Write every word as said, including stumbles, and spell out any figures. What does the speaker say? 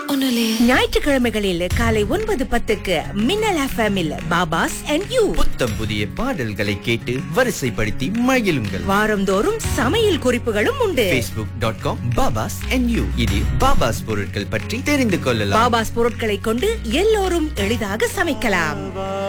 ஒண்ணுலயே. ஞாயிற்றுக்கிழமைகளில் காலை ஒன்பது பத்துக்கு மின்னல் எஃப்எம்மில் பாபாஸ் அண்ட் யூ. புத்தம் புதிய பாடல்களை கேட்டு வரிசைப்படுத்தி மகிழுங்கள். வாரந்தோறும் சமையல் குறிப்புகளும் உண்டு. facebook டாட் காம் பாபாஸ் அண்ட் யூ இதில் பாபாஸ் பொருட்கள் பற்றி தெரிந்து கொள்ளலாம். பாபாஸ் பொருட்களை கொண்டு எல்லோரும் எளிதாக சமைக்கலாம்.